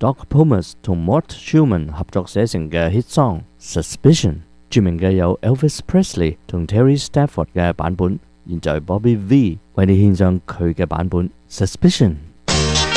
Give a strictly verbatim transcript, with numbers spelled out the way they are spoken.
Doc Pomus 同 Mort Schumann 合作寫成嘅 hit song Suspicion。著名嘅有 Elvis Presley 同 Terry Stafford 嘅版本，現在 Bobby V 為你獻上佢嘅版本 Suspicion。